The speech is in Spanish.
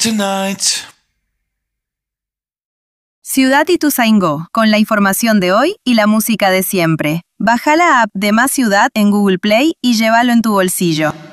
tonight. Ciudad Ituzaingó, con la información de hoy y la música de siempre. Baja la app de Más Ciudad en Google Play y llévalo en tu bolsillo.